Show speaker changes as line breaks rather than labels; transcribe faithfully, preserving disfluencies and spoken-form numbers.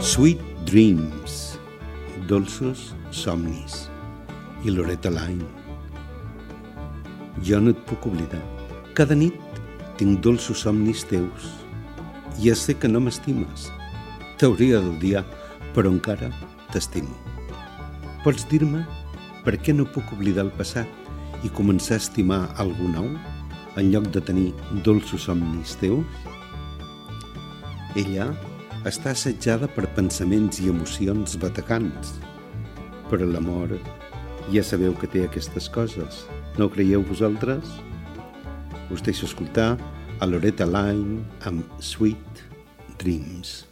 Sweet Dreams, dolços somnis, i Loretta Lynn. Jo no et puc oblidar. Cada nit tinc dolços somnis teus. Ja sé que no m'estimes. T'hauria d'odiar, però encara t'estimo. Pots dir-me per què no puc oblidar el passat i començar a estimar algú nou en lloc de tenir dolços somnis teus? Ella està assetjada per pensaments i emocions batacants, però l'amor ja sabeu que té aquestes coses, no ho creieu vosaltres? Us deixo escoltar a Loretta Lynn amb Sweet Dreams.